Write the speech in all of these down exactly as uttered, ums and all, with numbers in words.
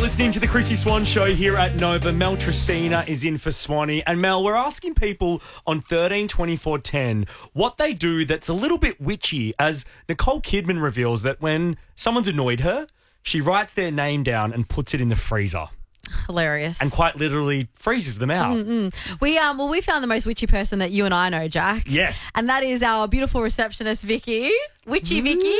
listening to the Chrissy Swan Show here at Nova. Mel Tracina is in for Swanee. And Mel, we're asking people on thirteen twenty-four ten what they do that's a little bit witchy, as Nicole Kidman reveals that when someone's annoyed her, she writes their name down and puts it in the freezer. Hilarious. And quite literally freezes them out. Mm-mm. We um well we found the most witchy person that you and I know, Jack. Yes. And that is our beautiful receptionist, Vicky. Witchy Vicky.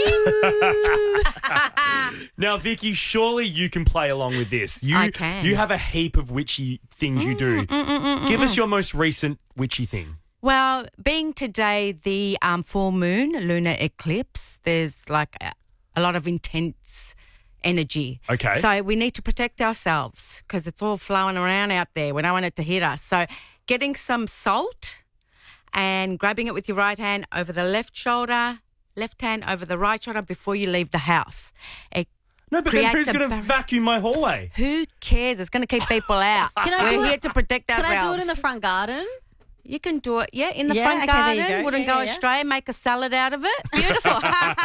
Now, Vicky, surely you can play along with this. You, I can. You have a heap of witchy things you do. Mm-mm-mm-mm-mm. Give us your most recent witchy thing. Well, being today the um, full moon, lunar eclipse, there's like a, a lot of intense energy. Okay. So we need to protect ourselves because it's all flowing around out there. We don't want it to hit us. So getting some salt and grabbing it with your right hand over the left shoulder, left hand over the right shoulder before you leave the house. It No, but then creates who's a going to bar- vacuum my hallway? Who cares? It's going to keep people out. Can I We're do it- here to protect Can ourselves. I do it in the front garden? You can do it, yeah, in the Yeah, front okay, there you garden. go. Wouldn't Yeah, go yeah, yeah. astray. Make a salad out of it. Beautiful.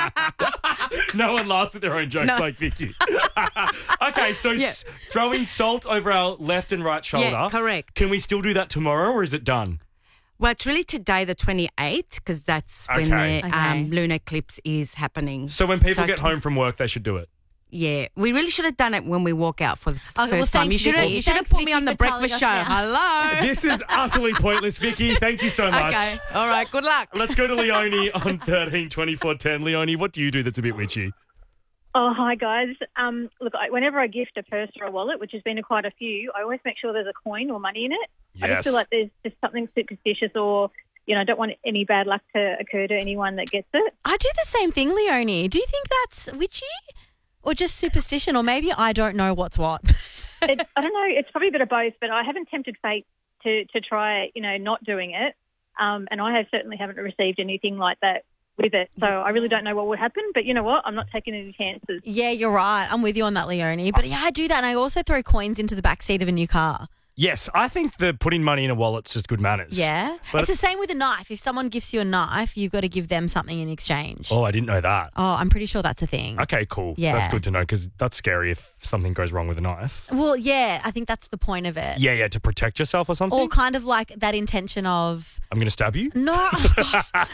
No one laughs at their own jokes No. like Vicky. Okay, so Yeah. s- throwing salt over our left and right shoulder. Yeah, correct. Can we still do that tomorrow, or is it done? Well, it's really today, the twenty-eighth, because that's when Okay. the Okay. um, lunar eclipse is happening. So when people So get to- home from work, they should do it. Yeah, we really should have done it when we walk out for the well, first time. thanks, You should have Vicky. you should have Thanks, put me Vicky, on the for telling breakfast us show. now. Hello. This is utterly pointless, Vicky. Thank you so much. Okay. All right. Good luck. Let's go to Leonie on thirteen twenty-four ten. Leonie, what do you do that's a bit witchy? Oh, hi, guys. Um, look, I, whenever I gift a purse or a wallet, which has been quite a few, I always make sure there's a coin or money in it. I Yes. just feel like there's just something superstitious, or, you know, I don't want any bad luck to occur to anyone that gets it. I do the same thing, Leonie. Do you think that's witchy? Or just superstition? Or maybe I don't know what's what. it I don't know. It's probably a bit of both, but I haven't tempted fate to, to try, you know, not doing it. Um, and I have certainly haven't received anything like that with it. So I really don't know what would happen. But you know what? I'm not taking any chances. Yeah, you're right. I'm with you on that, Leonie. But yeah, I do that. And I also throw coins into the back seat of a new car. Yes, I think that putting money in a wallet's just good manners. Yeah. But it's the same with a knife. If someone gives you a knife, you've got to give them something in exchange. Oh, I didn't know that. Oh, I'm pretty sure that's a thing. Okay, cool. Yeah. That's good to know, because that's scary if something goes wrong with a knife. Well, yeah, I think that's the point of it. Yeah, yeah, to protect yourself or something. Or kind of like that intention of, I'm going to stab you. no. Oh, gosh.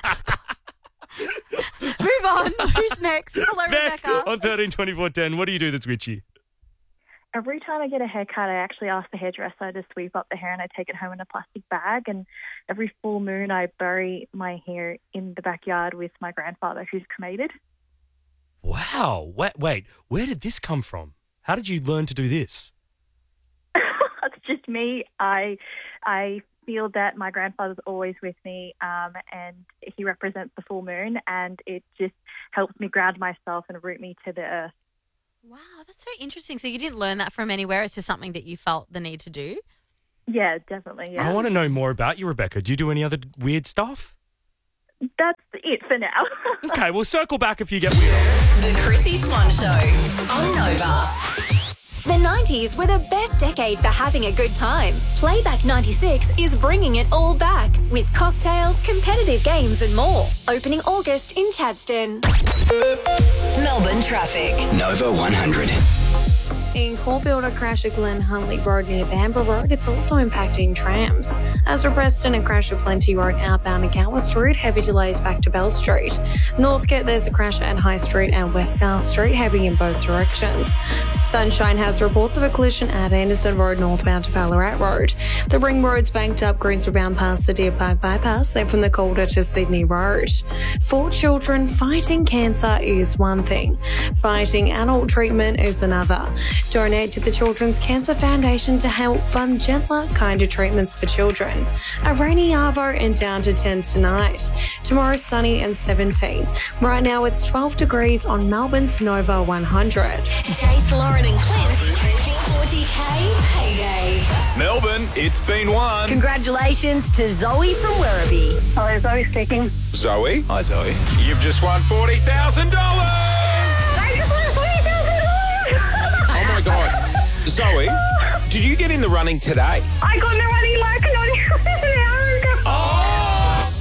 Move on. Who's next? Hello, Beck Rebecca. on thirteen twenty-four ten. What do you do that's witchy? Every time I get a haircut, I actually ask the hairdresser to sweep up the hair and I take it home in a plastic bag. And every full moon, I bury my hair in the backyard with my grandfather, who's cremated. Wow. Wait, wait. Where did this come from? How did you learn to do this? It's just me. I, I feel that my grandfather's always with me, um, and he represents the full moon, and it just helps me ground myself and root me to the earth. Wow, that's so interesting. So you didn't learn that from anywhere. It's just something that you felt the need to do? Yeah, definitely. Yeah, I want to know more about you, Rebecca. Do you do any other weird stuff? that's it for now. Okay, we'll circle back if you get weird. The Chrissy Swan Show on Nova. The nineties were the best decade for having a good time. Playback ninety-six is bringing it all back with cocktails, competitive games and more. Opening August in Chadstone. Melbourne traffic. Nova one hundred. In Caulfield, a crash at Glen Huntley Road near Bamber Road. It's also impacting trams. As for Preston, a crash at Plenty Road outbound at Gower Street. Heavy delays back to Bell Street. Northcote, there's a crash at High Street and West Garth Street, heavy in both directions. Sunshine has reports of a collision at Anderson Road northbound to Ballarat Road. The Ring Road's banked up, Greensboro bound past the Deer Park bypass, then from the Calder to Sydney Road. For children, fighting cancer is one thing. Fighting adult treatment is another. Donate to the Children's Cancer Foundation to help fund gentler, kinder treatments for children. A rainy arvo and down to ten tonight. Tomorrow sunny and seventeen. Right now it's twelve degrees on Melbourne's Nova one hundred. Chase, Lauren and Clint's forty K payday. Melbourne, it's been one. Congratulations to Zoe from Werribee. Hello, Zoe speaking. Zoe. Hi, Zoe. You've just won forty thousand dollars. I just won forty thousand dollars. Oh, my God. Zoe, did you get in the running today? I got in the running like an hour ago. Shell Ready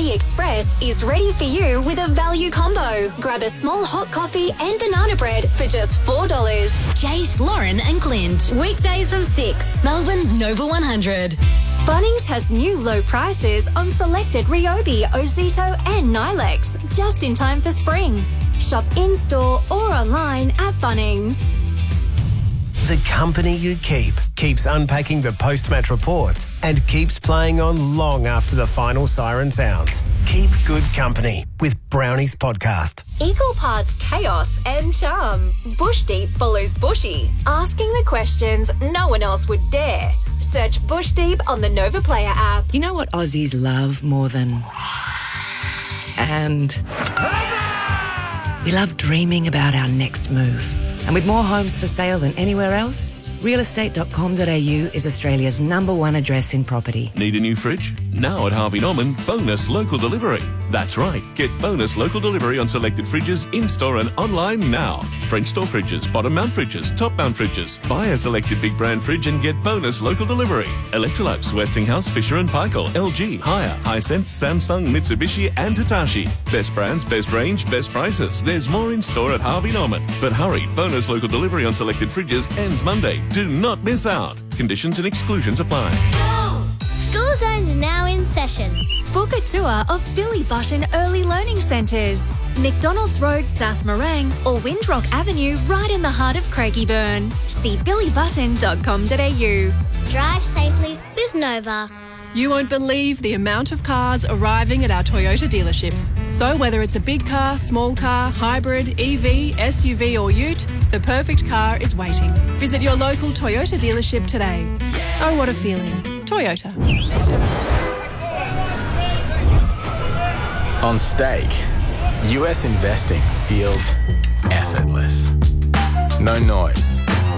Eddie Express is ready for you with a value combo. Grab a small hot coffee and banana bread for just four dollars. Jace, Lauren and Clint. Weekdays from six. Melbourne's Nova one hundred. Bunnings has new low prices on selected Ryobi, Ozito and Nilex just in time for spring. Shop in-store or online at Bunnings. The company you keep keeps unpacking the post-match reports and keeps playing on long after the final siren sounds. Keep good company with Brownies Podcast. Equal parts chaos and charm. Bush Deep follows Bushy, asking the questions no one else would dare. Search Bush Deep on the Nova Player app. You know what Aussies love more than... And... We love dreaming about our next move. And with more homes for sale than anywhere else, real estate dot com dot a u is Australia's number one address in property. Need a new fridge? Now at Harvey Norman, bonus local delivery. That's right, get bonus local delivery on selected fridges in-store and online now. French door fridges, bottom mount fridges, top mount fridges. Buy a selected big brand fridge and get bonus local delivery. Electrolux, Westinghouse, Fisher and Paykel, L G, Haier, Hisense, Samsung, Mitsubishi and Hitachi. Best brands, best range, best prices. There's more in store at Harvey Norman. But hurry, bonus local delivery on selected fridges ends Monday. Do not miss out. Conditions and exclusions apply. School Zone's now in session. Book a tour of Billy Button Early Learning Centres, McDonald's Road, South Morang, or Windrock Avenue, right in the heart of Craigieburn. See billy button dot com dot a u. Drive safely with Nova. You won't believe the amount of cars arriving at our Toyota dealerships. So whether it's a big car, small car, hybrid, E V, S U V or ute, the perfect car is waiting. Visit your local Toyota dealership today. Oh, what a feeling. Toyota. On stake, U S investing feels effortless. No noise,